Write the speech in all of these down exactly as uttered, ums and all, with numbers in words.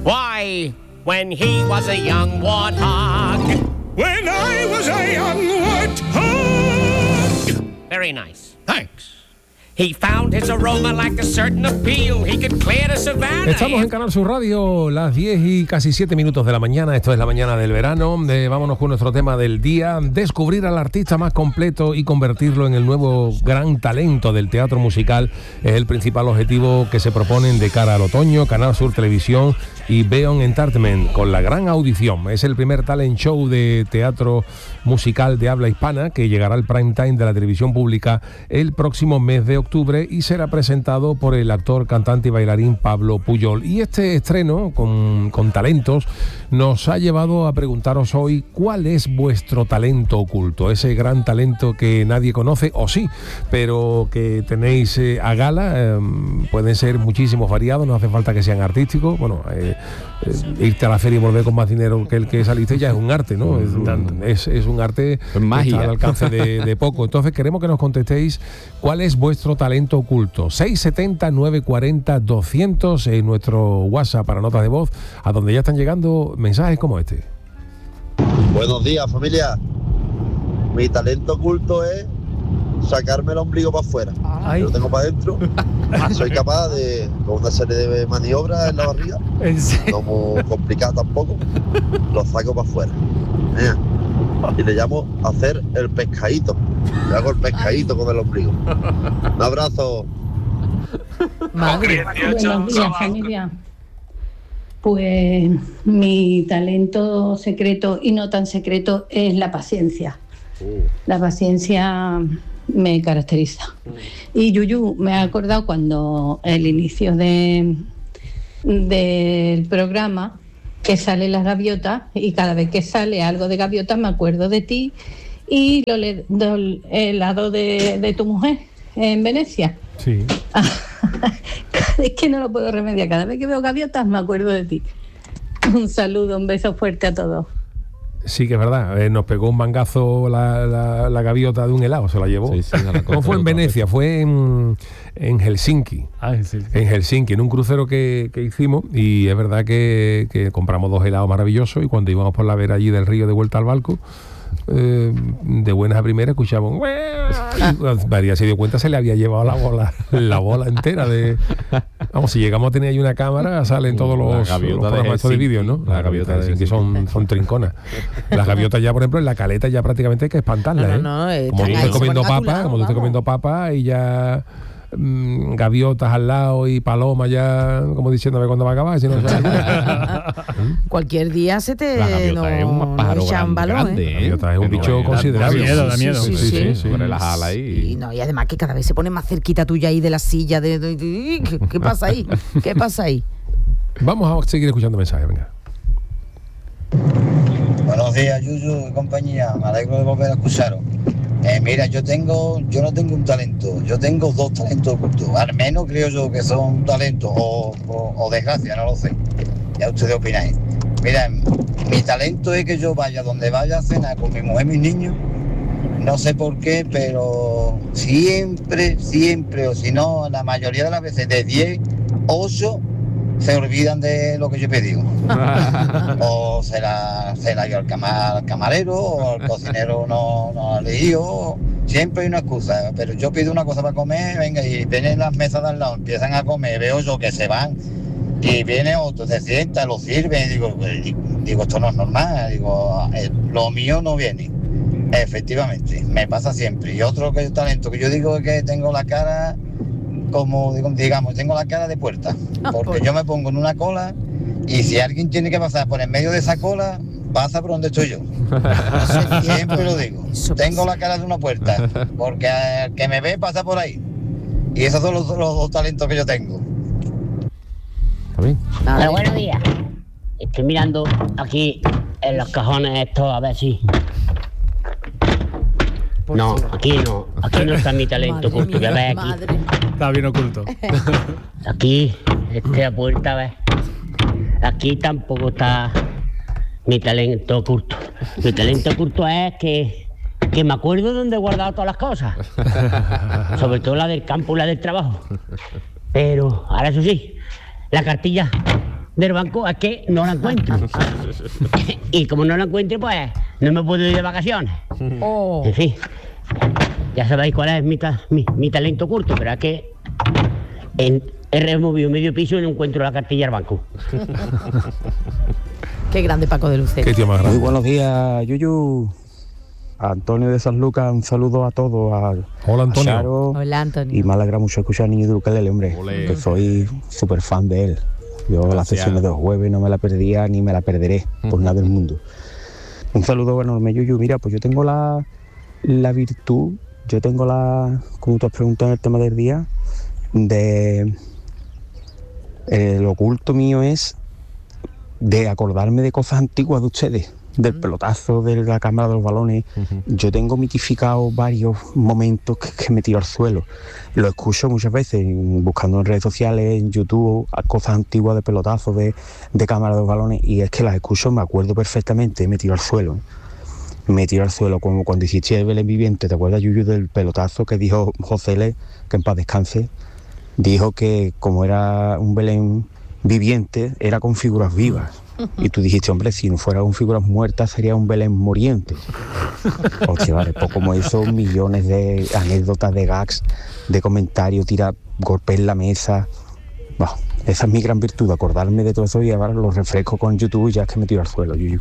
Why, when he was a young warthog. When I was a young warthog. Very nice. Thanks. He found his aroma like a certain appeal. He could clear the savannah. Estamos en Canal Sur Radio, las diez y casi siete minutos de la mañana. Esto es la mañana del verano. Eh, vámonos con nuestro tema del día. Descubrir al artista más completo y convertirlo en el nuevo gran talento del teatro musical es el principal objetivo que se proponen de cara al otoño. Canal Sur Televisión y Beon Entertainment con la gran audición. Es el primer talent show de teatro musical de habla hispana que llegará al prime time de la televisión pública el próximo mes de octubre y será presentado por el actor, cantante y bailarín Pablo Pujol. Y este estreno con, con talentos nos ha llevado a preguntaros hoy cuál es vuestro talento oculto, ese gran talento que nadie conoce, o sí, pero que tenéis eh, a gala. Eh, pueden ser muchísimos variados, no hace falta que sean artísticos. Bueno, eh, eh, irte a la feria y volver con más dinero que el que saliste ya es un arte, ¿no? Es un, es, es un arte que está al alcance de, de poco. Entonces queremos que nos contestéis cuál es vuestro talento oculto. seis siete cero, nueve cuatro cero, doscientos en nuestro WhatsApp para notas de voz, a donde ya están llegando mensajes como este. Buenos días, familia. Mi talento oculto es sacarme el ombligo para afuera. Ay. Yo lo tengo para adentro. Soy capaz de, con una serie de maniobras en la barriga, no muy complicado tampoco, lo saco para afuera. Mira. Y le llamo hacer el pescadito. Le hago el pescadito Ay. Con el ombligo. Un abrazo. Madre. Buenos días, familia. Pues mi talento secreto y no tan secreto es la paciencia. Uh. La paciencia me caracteriza. Uh. Y Yuyu, me ha acordado cuando el inicio de del programa, que sale las gaviotas, y cada vez que sale algo de gaviotas me acuerdo de ti y lo le, do, el lado de, de tu mujer en Venecia. Sí. Es que no lo puedo remediar, cada vez que veo gaviotas me acuerdo de ti. Un saludo, un beso fuerte a todos. Sí, que es verdad, eh, nos pegó un mangazo la, la, la gaviota de un helado, se la llevó. Sí, sí, la ¿Cómo fue en Venecia? Fue en, en Helsinki. Ah, sí, sí. En Helsinki, en un crucero que, que hicimos, y es verdad que, que compramos dos helados maravillosos, y cuando íbamos por la vera allí del río de vuelta al barco, eh, de buenas a primeras escuchamos y María se dio cuenta, se le había llevado la bola la bola entera de vamos, si llegamos a tener ahí una cámara salen todos los, los programas de, de vídeos, ¿no? Las gaviotas de Helsinki son, son trinconas. Las gaviotas ya, por ejemplo, en la caleta ya prácticamente hay que espantarlas, no, no, ¿eh? No, como tú estés comiendo papa, como tú estés comiendo papa y ya mmm, gaviotas al lado y palomas ya como diciendo a ver cuándo va a acabar, si no, cualquier día se te no, es un pájaro no grande, balón, grande, ¿eh? La gaviota es un bicho considerable. Da miedo, da miedo. Sí, sí, sí, sí, sí. Sobre las alas ahí. Y, no, y además que cada vez se pone más cerquita tuya ahí de la silla. De, de, de, ¿qué, ¿Qué pasa ahí? ¿Qué pasa ahí? Vamos a seguir escuchando mensajes, venga. Buenos días, Yuyu y compañía. Me alegro de volver a escucharos. Eh, mira, yo tengo, yo no tengo un talento, yo tengo dos talentos ocultos. Al menos creo yo que son talentos o, o, o desgracia, no lo sé. Ya ustedes opináis. Mira, mi talento es que yo vaya donde vaya a cenar con mi mujer y mis niños. No sé por qué, pero siempre, siempre, o si no, la mayoría de las veces, de diez, ocho se olvidan de lo que yo he pedido. O se la, se la dio al, cama, al camarero, o al cocinero no, no ha leído. Siempre hay una excusa, pero yo pido una cosa para comer, venga, y vienen las mesas de al lado, empiezan a comer, veo yo que se van, y viene otro, se sienta, lo sirve, y digo, digo, esto no es normal, digo, lo mío no viene. Efectivamente, me pasa siempre. Y otro que talento que yo digo es que tengo la cara como, digamos, tengo la cara de puerta, porque yo me pongo en una cola y si alguien tiene que pasar por en medio de esa cola, pasa por donde estoy yo. Siempre lo digo, tengo la cara de una puerta, porque el que me ve pasa por ahí. Y esos son los, los dos talentos que yo tengo. Hola, buenos días. Estoy mirando aquí en los cajones estos a ver si... No, aquí no, aquí no está mi talento oculto, que ves aquí. Está bien oculto. Aquí, esta puerta, ves. Aquí tampoco está mi talento oculto. Mi talento oculto es que, que me acuerdo dónde he guardado todas las cosas. Sobre todo la del campo y la del trabajo. Pero, ahora eso sí, la cartilla del banco es que no la encuentro. Y como no la encuentro, pues no me puedo ir de vacaciones. Oh. En fin, ya sabéis cuál es mi, ta- mi, mi talento oculto, pero es que en, he removido medio piso y no encuentro la cartilla del banco. Qué grande Paco de Lucero. Qué tío más grande. Muy buenos días, Yuyu. Antonio de San Lucas, un saludo a todos. A, Hola, Antonio. A Charo, Hola, Antonio. y me alegra mucho escuchar a Niño de Ukelele, hombre, Olé. que soy súper fan de él. Yo las Gracias. sesiones de los jueves no me la perdía ni me la perderé por nada del mundo. Un saludo enorme, Yuyu. Mira, pues yo tengo la, la virtud, yo tengo la, como tú has preguntado en el tema del día, de... El oculto mío es de acordarme de cosas antiguas de ustedes, del pelotazo, de la cámara de los balones. Ujú. Yo tengo mitificado varios momentos que, que me tiro al suelo. Lo escucho muchas veces, buscando en redes sociales, en YouTube, a cosas antiguas de pelotazo, de, de cámara de los balones, y es que las escucho, me acuerdo perfectamente, y me tiro al suelo. Me tiro al suelo, como cuando hiciste el Belén Viviente, ¿te acuerdas, Yuyu, del pelotazo que dijo José L., que en paz descanse? Dijo que como era un Belén viviente, era con figuras vivas. Y tú dijiste, hombre, si no fuera con figuras muertas, sería un Belén moriente. Hostia, vale, pues como eso, millones de anécdotas, de gags, de comentarios, tira golpes en la mesa. Bah, esa es mi gran virtud, acordarme de todo eso y ahora lo refresco con YouTube y ya es que me tiro al suelo, Yuyu.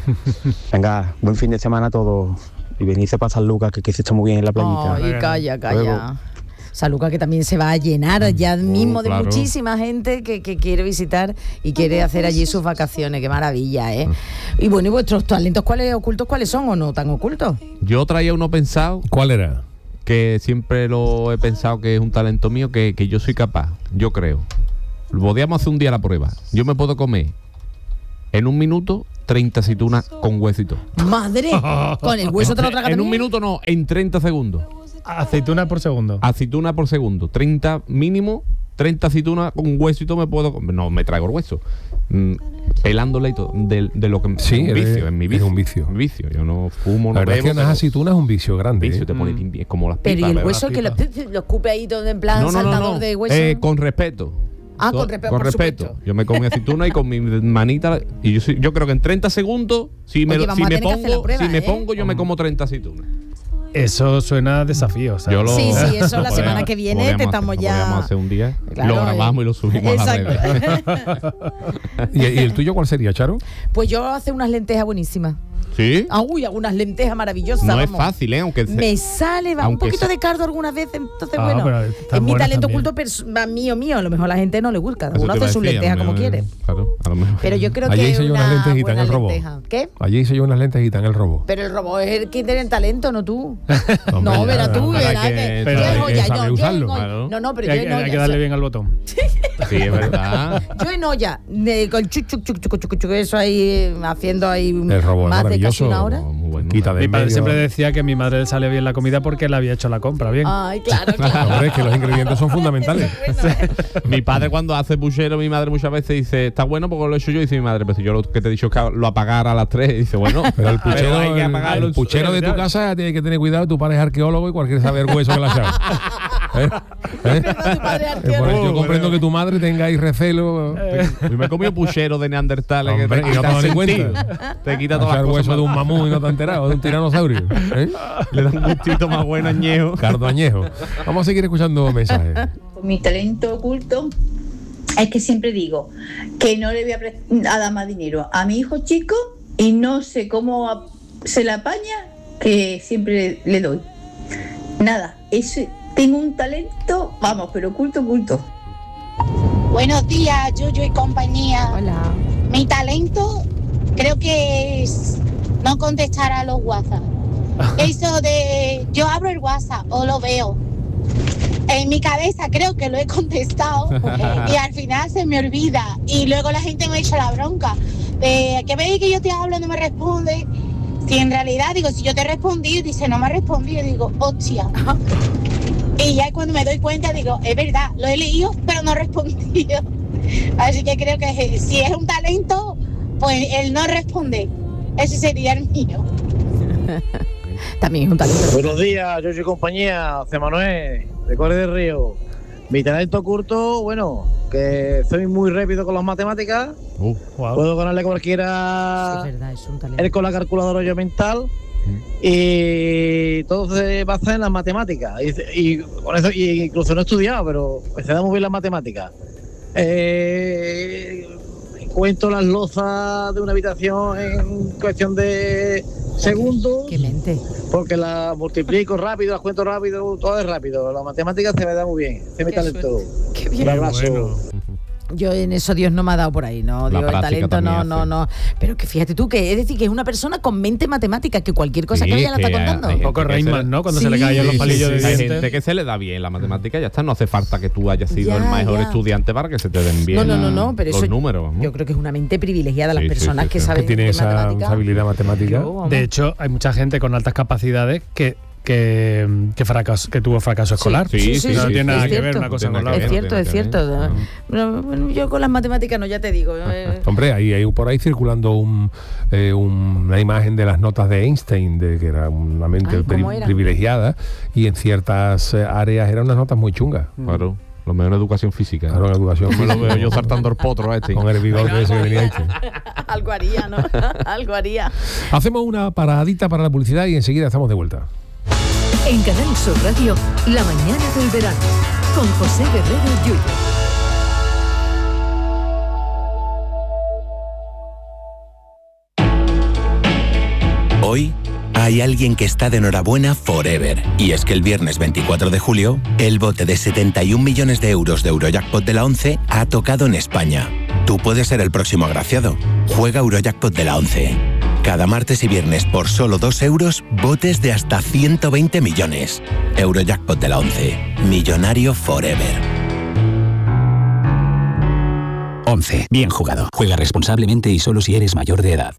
Venga, buen fin de semana a todos. Y venid a pasar Lucas, que, que se está muy bien en la playita. Ay, calla, calla. Luego. San Lucas, que también se va a llenar ya mismo de claro. muchísima gente que, que quiere visitar y quiere hacer allí sus vacaciones. Qué maravilla, ¿eh? Y bueno, ¿y vuestros talentos cuáles ocultos cuáles son o no tan ocultos? Yo traía uno pensado, ¿Cuál era? que siempre lo he pensado que es un talento mío, que, que yo soy capaz, yo creo. Podríamos hacer un día la prueba. Yo me puedo comer en un minuto treinta aceitunas con huesito. ¡Madre! Con el hueso te lo tragas En un también. minuto no, en treinta segundos. Aceituna por segundo. Aceituna por segundo. treinta mínimo, treinta aceitunas con huesito me puedo comer. No, me traigo el hueso. Mm, pelándola y todo. De, de lo que Sí, es un eres- vicio, es mi es vicio. un vicio. Mi vicio. Yo no fumo, La no verdad es bebo. que unas pero aceitunas es un vicio grande. vicio ¿eh? te pone pimpi- es como las Pero pipas. y el ¿verdad? hueso que lo, lo escupe ahí todo en plan No, no, no, saltador no. de hueso. Eh, con respeto. Ah, con So- respeto, Con por respeto. supuesto. Yo me como mi aceituna y con mi manita. Y yo, soy- yo creo que en treinta segundos, si me, Oye, lo- vamos si a me tener que hacer la pongo, prueba, si me ¿eh? pongo, yo me como treinta aceitunas. Eso suena a desafío. ¿sabes? Yo lo- Sí, sí, eso la Podríamos- semana que viene te podríamos estamos hacer- ya- Podríamos hacer un día. Claro, lo grabamos eh. y lo subimos a las Exacto. redes. ¿Y, y el tuyo cuál sería, Charo? Pues yo hago unas lentejas buenísimas. ¿Sí? Ah, uy, algunas lentejas maravillosas. No es vamos. fácil, ¿eh? Aunque se- Me sale va, un aunque poquito se- de cardo algunas veces, entonces Ah, bueno, pero están es mi buenas talento también. oculto pers- va mío mío, a lo mejor a la gente no le gusta, cada Eso uno te iba hace a sus decir, a lentejas lo como mejor- quiere. Claro, a lo mejor. Pero yo creo Allí que hice yo una unas lentejitas en buena el robot. lenteja. ¿Qué? Allí hice yo unas lentejitas en el robo. Pero el robot es el que tiene talento, no tú. Hombre, no, ya, verás tú, pero hay verás que- que, pero yo hay en que olla, saber yo, yo en usarlo, olla. claro. No, no, pero hay, yo en que- hay olla. que darle bien al botón. Sí, es verdad. Yo en olla, de- con chuc, chuc, chuc, chuc, chuc, chuc, eso ahí, eh, haciendo ahí El robot es más de casi maravilloso. una hora. No, muy bueno. Quita de Mi padre medio. siempre decía que a mi madre le salía bien la comida porque le había hecho la compra bien. Ay, claro, claro. Hombre, es que los ingredientes son fundamentales. Eso es bueno, ¿eh? Mi padre cuando hace puchero, mi madre muchas veces dice, está bueno porque lo he hecho yo. Y dice mi madre, pero si yo lo que te he dicho es que lo apagara a las tres. Y dice, bueno, Pero el puchero, hay que el, apagarlo el en su- puchero de tu casa tiene que tener cuidado. Tu padre es arqueólogo y cualquier saber hueso que la sabe. ¿Eh? ¿Eh? verdad, tu padre es Eh, por eso arqueólogo. yo comprendo que tu madre tenga ahí recelo. Yo me he comido puchero de neandertales que Hombre, te y no te quita das ni sentido. cuenta. Te quita todas Echar las cosas. hueso de un malas. mamú y no te has enterado, de un tiranosaurio. ¿Eh? Le da un gustito más bueno añejo. Cardo añejo. Vamos a seguir escuchando mensajes. Mi talento oculto es que siempre digo que no le voy a, pre- a dar más dinero a mi hijo chico y no sé cómo a- se la apaña, que siempre le, le doy. Nada, ese, tengo un talento, vamos, pero oculto, oculto. Buenos días, Yuyu y compañía. Hola. Mi talento creo que es no contestar a los WhatsApp. Eso de yo abro el WhatsApp o lo veo. En mi cabeza creo que lo he contestado y al final se me olvida. Y luego la gente me echa la bronca. De que veis que yo te hablo y no me responde. Si en realidad digo, si yo te he respondido, dice no me ha respondido, digo, hostia. Y ya cuando me doy cuenta digo, es verdad, lo he leído, pero no he respondido. Así que creo que si es un talento, pues el no responder. Ese sería el mío. También es un talento. Buenos días, yo soy compañía, José Manuel, de Corre del Río. Mi talento oculto, bueno, que soy muy rápido con las matemáticas. Uh, wow. Puedo ganarle a cualquiera Es verdad, es un talento. él con la calculadora yo mental. Y todo se basa en las matemáticas. Y, y con eso, y incluso no he estudiado, pero me se da muy bien las matemáticas. Eh, cuento las lozas de una habitación en cuestión de segundos. ¡Qué mente! Porque las multiplico rápido, las cuento rápido, todo es rápido. Las matemáticas se me da muy bien. Se me Qué talento. ¡Qué bien! Un abrazo. Bueno. Yo en eso Dios no me ha dado por ahí, ¿no? La Digo, el práctica talento no, también no, hace. no. Pero que fíjate tú, que es decir, que es una persona con mente matemática, que cualquier cosa Sí, que ella la que está hay- contando. hay Un poco gente que se Rayman, le- ¿no? Cuando Sí, se le caen los sí, palillos sí, de sí. Hay dientes. gente que se le da bien la matemática, ya está, no hace falta que tú hayas sido Ya, el mejor ya. estudiante para que se te den bien No, no, no, no, pero los eso números. ¿no? yo creo que es una mente privilegiada las Sí, sí, personas sí, que sí. saben Que tiene de esa, matemática. esa habilidad matemática. Yo, vamos. De hecho, hay mucha gente con altas capacidades que que, que, fracas, que tuvo fracaso escolar. Sí, sí, sí, no sí, tiene sí, nada es que ver cierto. una cosa No con tiene la que Es otra. ver. cierto, es cierto. Bueno, bueno, yo con las matemáticas no, ya te digo. eh, Hombre, hay, hay por ahí circulando un, eh, un- una imagen de las notas de Einstein, de que era una mente Ay, pri- ¿cómo era? privilegiada, y en ciertas eh, áreas eran unas notas muy chungas. Claro, lo mejor en educación física. Claro, en educación Me lo física. veo yo saltando el potro a este. Con el vigor de ese que tenía Einstein. algo haría, ¿no? Algo haría. Hacemos una paradita para la publicidad y enseguida estamos de vuelta. En Canal Sur Radio, La mañana del verano, con José Guerrero Yuyo. Hoy hay alguien que está de enhorabuena forever. Y es que el viernes veinticuatro de julio, el bote de setenta y un millones de euros de Eurojackpot de la ONCE ha tocado en España. Tú puedes ser el próximo agraciado. Juega Eurojackpot de la ONCE. Cada martes y viernes por solo dos euros, botes de hasta ciento veinte millones. Eurojackpot de la ONCE. Millonario forever. once. Bien jugado. Juega responsablemente y solo si eres mayor de edad.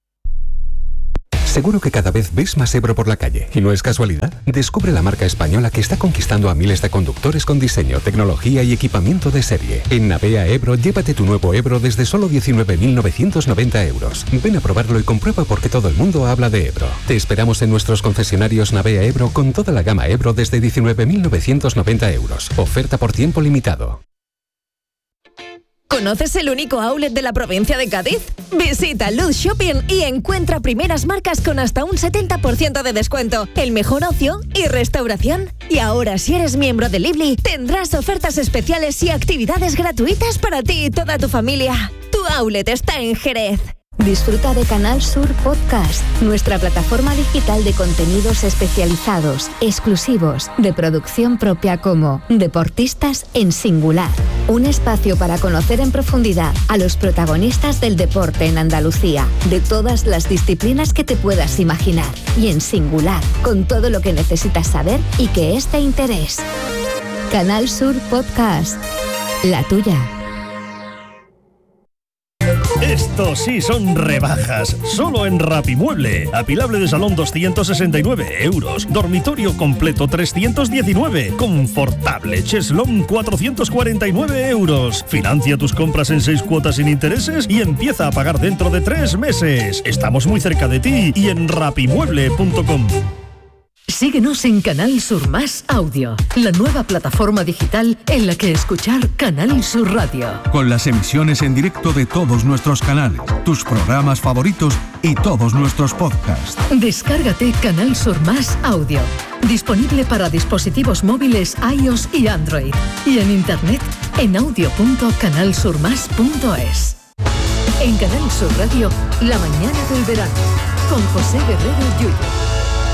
Seguro que cada vez ves más Ebro por la calle. ¿Y no es casualidad? Descubre la marca española que está conquistando a miles de conductores con diseño, tecnología y equipamiento de serie. En Navea Ebro, llévate tu nuevo Ebro desde solo diecinueve mil novecientos noventa euros. Ven a probarlo y comprueba por qué todo el mundo habla de Ebro. Te esperamos en nuestros concesionarios Navea Ebro con toda la gama Ebro desde diecinueve mil novecientos noventa euros. Oferta por tiempo limitado. ¿Conoces el único outlet de la provincia de Cádiz? Visita Luz Shopping y encuentra primeras marcas con hasta un setenta por ciento de descuento, el mejor ocio y restauración. Y ahora, si eres miembro de Lively, tendrás ofertas especiales y actividades gratuitas para ti y toda tu familia. Tu outlet está en Jerez. Disfruta de Canal Sur Podcast, nuestra plataforma digital de contenidos especializados, exclusivos, de producción propia como Deportistas en Singular. Un espacio para conocer en profundidad a los protagonistas del deporte en Andalucía, de todas las disciplinas que te puedas imaginar. Y en Singular, con todo lo que necesitas saber y que es de interés. Canal Sur Podcast, la tuya. Estos sí son rebajas, solo en Rapimueble. Apilable de salón doscientos sesenta y nueve euros, dormitorio completo trescientos diecinueve, confortable cheslón cuatrocientos cuarenta y nueve euros. Financia tus compras en seis cuotas sin intereses y empieza a pagar dentro de tres meses. Estamos muy cerca de ti y en rapimueble punto com. Síguenos en Canal Sur Más Audio, la nueva plataforma digital en la que escuchar Canal Sur Radio. Con las emisiones en directo de todos nuestros canales, tus programas favoritos y todos nuestros podcasts. Descárgate Canal Sur Más Audio, disponible para dispositivos móviles iOS y Android, y en internet en audio punto canal sur más punto es. En Canal Sur Radio, la mañana del verano, con José Guerrero Yuyo.